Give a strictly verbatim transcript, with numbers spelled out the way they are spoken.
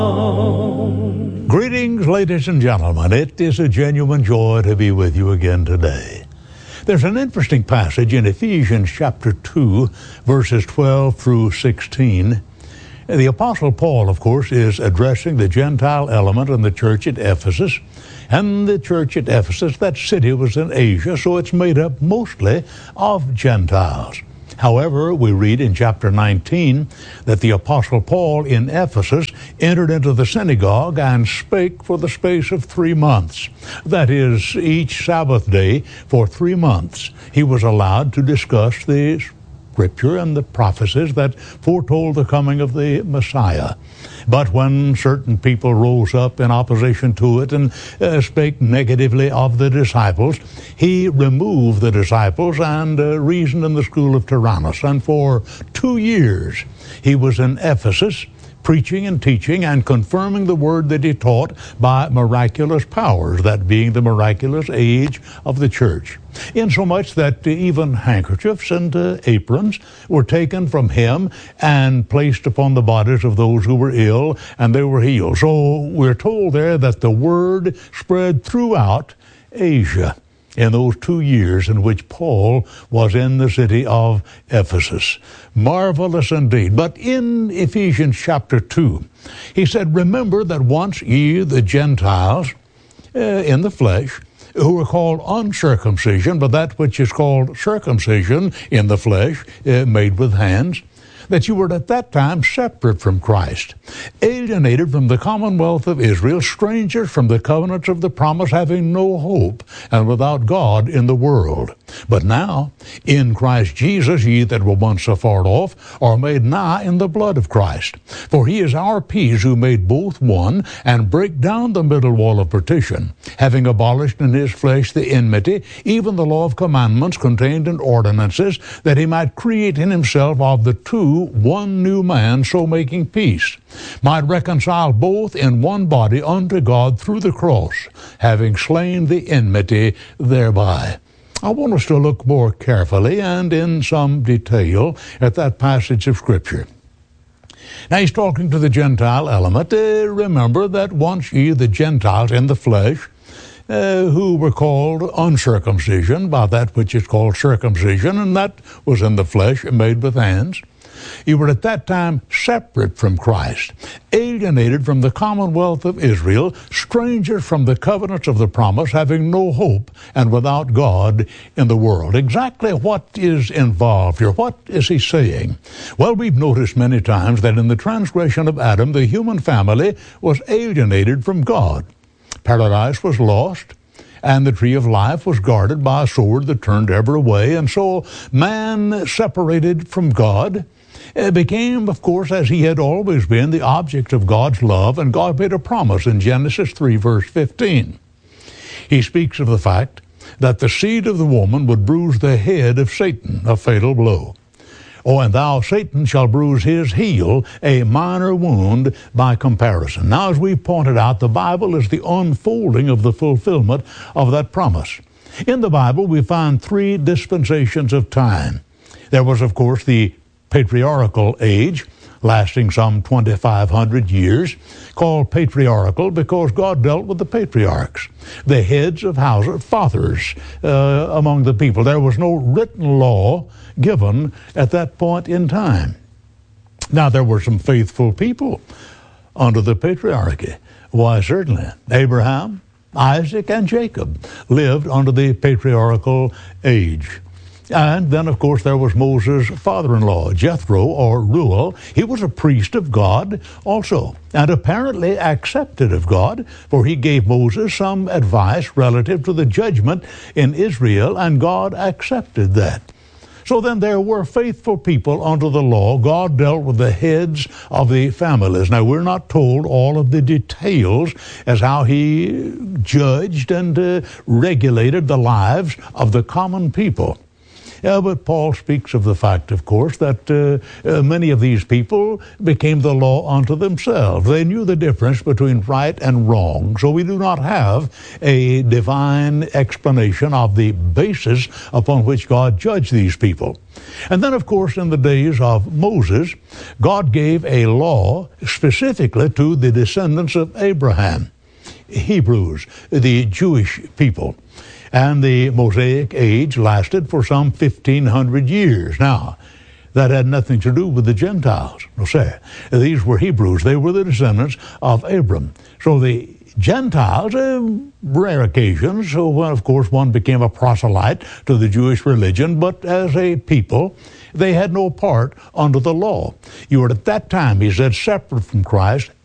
Greetings, ladies and gentlemen. It is a genuine joy to be with you again today. There's an interesting passage in Ephesians chapter two, verses twelve through sixteen. The Apostle Paul, of course, is addressing the Gentile element in the church at Ephesus. And the church at Ephesus, that city was in Asia, so it's made up mostly of Gentiles. However, we read in chapter nineteen that the Apostle Paul in Ephesus entered into the synagogue and spake for the space of three months. That is, each Sabbath day for three months, he was allowed to discuss the Scripture and the prophecies that foretold the coming of the Messiah. But when certain people rose up in opposition to it and uh, spake negatively of the disciples, he removed the disciples and uh, reasoned in the school of Tyrannus. And for two years he was in Ephesus, preaching and teaching and confirming the word that he taught by miraculous powers, that being the miraculous age of the church. Insomuch that even handkerchiefs and uh, aprons were taken from him and placed upon the bodies of those who were ill, and they were healed. So we're told there that the word spread throughout Asia in those two years in which Paul was in the city of Ephesus. Marvelous indeed. But in Ephesians chapter two, he said, "Remember that once ye, the Gentiles, uh, in the flesh, who were called uncircumcision, but that which is called circumcision in the flesh, uh, made with hands, that you were at that time separate from Christ, alienated from the commonwealth of Israel, strangers from the covenants of the promise, having no hope, and without God in the world. But now, in Christ Jesus, ye that were once afar off are made nigh in the blood of Christ. For he is our peace, who made both one, and brake down the middle wall of partition, having abolished in his flesh the enmity, even the law of commandments contained in ordinances, that he might create in himself of the two one new man, so making peace, might reconcile both in one body unto God through the cross, having slain the enmity thereby." I want us to look more carefully and in some detail at that passage of Scripture. Now, he's talking to the Gentile element. Uh, remember that once ye, the Gentiles in the flesh, Uh, who were called uncircumcision by that which is called circumcision, and that was in the flesh, made with hands. You were at that time separate from Christ, alienated from the commonwealth of Israel, strangers from the covenants of the promise, having no hope, and without God in the world. Exactly what is involved here? What is he saying? Well, we've noticed many times that in the transgression of Adam, the human family was alienated from God. Paradise was lost, and the tree of life was guarded by a sword that turned ever away. And so man, separated from God, became, of course, as he had always been, the object of God's love, and God made a promise in Genesis three, verse fifteen. He speaks of the fact that the seed of the woman would bruise the head of Satan, a fatal blow. "Oh, and thou, Satan, shall bruise his heel," a minor wound by comparison. Now, as we pointed out, the Bible is the unfolding of the fulfillment of that promise. In the Bible, we find three dispensations of time. There was, of course, the patriarchal age, lasting some twenty-five hundred years, called patriarchal because God dealt with the patriarchs, the heads of houses, fathers uh, among the people. There was no written law given at that point in time. Now, there were some faithful people under the patriarchy. Why, certainly. Abraham, Isaac, and Jacob lived under the patriarchal age. And then, of course, there was Moses' father-in-law, Jethro, or Reuel. He was a priest of God also, and apparently accepted of God, for he gave Moses some advice relative to the judgment in Israel, and God accepted that. So then there were faithful people under the law. God dealt with the heads of the families. Now, we're not told all of the details as how he judged and uh, regulated the lives of the common people. Uh, but Paul speaks of the fact, of course, that uh, uh, many of these people became the law unto themselves. They knew the difference between right and wrong. So we do not have a divine explanation of the basis upon which God judged these people. And then, of course, in the days of Moses, God gave a law specifically to the descendants of Abraham, Hebrews, the Jewish people. And the Mosaic age lasted for some fifteen hundred years. Now, that had nothing to do with the Gentiles. No, sir. These were Hebrews. They were the descendants of Abram. So the Gentiles, uh, rare occasions, so when, of course, one became a proselyte to the Jewish religion, but as a people, they had no part under the law. You were at that time, he said, separate from Christ,